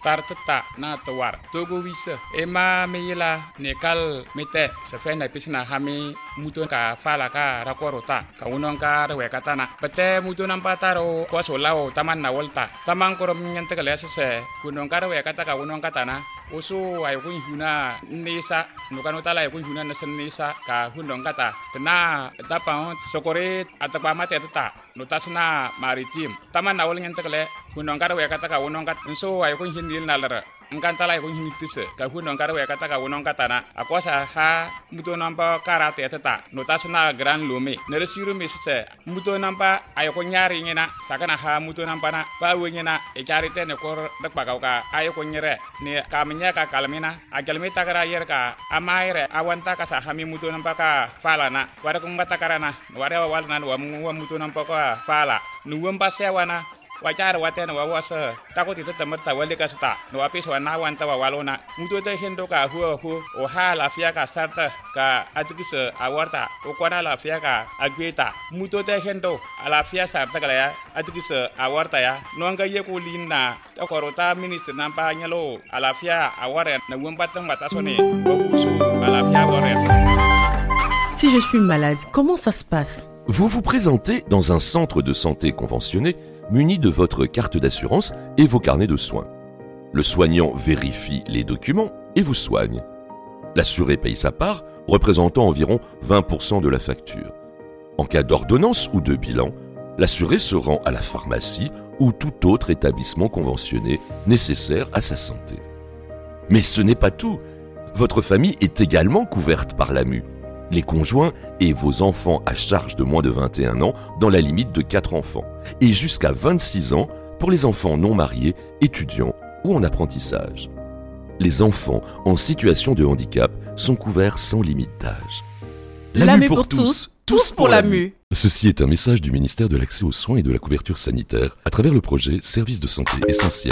tartata na tawar togo wisa ema meyila nekal mete se fe na pisna hami muto ka fala ka rakorota ka unon ka rewe katana pete muto nampataro ko solao taman na volta taman korom nyante kale se kunon ka rewe kata ka unon katana oso ay kun huna nisa nukano tala ay kun huna na nisa ka hundon kata na tapa sokore atapa mate tata notasna maritim taman na wolnya tekle hundon ka rewe kata ka unon kat so ay kun hindil nalara ngkantala ay kun hinitise ka hundon ka rewe kata ka unon katana akosa ha muto nampa karate tata notasna gran lume neresiru misse muto nampa ay kun nyari ngina sakana ha muto nampa na pa wenyina e charite ne kor dakpa ka ay kun nyere ne kamnya ka kalmina agalmita kara yer ka amaire awanta ka sa hami muto nampa ka fala na wara kun ngata karana wara walna wa muto nampa ka fala nuwamba sewana wajar watena wawasa takoti tatamarta wale ka sta no apis wana wanta walona muto te hendo ka hu o hala fia ka sarta ka atikisa awarta o kwana la fia ka agweta muto te hendo ala fia sarta kala ya atikisa awarta ya no anga ye ko linna akorota minister nampa nyalo ala fia aware na wembatan batasone bobusu ala fia aware. Si je suis malade, comment ça se passe? Vous vous présentez dans un centre de santé conventionné muni de votre carte d'assurance et vos carnets de soins. Le soignant vérifie les documents et vous soigne. L'assuré paye sa part, représentant environ 20% de la facture. En cas d'ordonnance ou de bilan, l'assuré se rend à la pharmacie ou tout autre établissement conventionné nécessaire à sa santé. Mais ce n'est pas tout. Votre famille est également couverte par l'AMU. Les conjoints et vos enfants à charge de moins de 21 ans dans la limite de 4 enfants et jusqu'à 26 ans pour les enfants non mariés, étudiants ou en apprentissage. Les enfants en situation de handicap sont couverts sans limite d'âge. L'AMU pour tous, tous pour l'AMU. Ceci est un message du ministère de l'Accès aux soins et de la couverture sanitaire à travers le projet Services de santé essentiels.